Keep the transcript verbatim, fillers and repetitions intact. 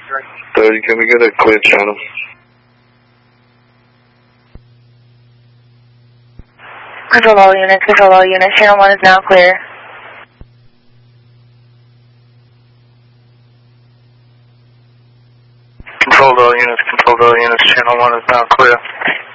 thirty, can we get a clear channel? Control all units, control all units, channel one is now clear. Control all units, control all units, channel one is now clear.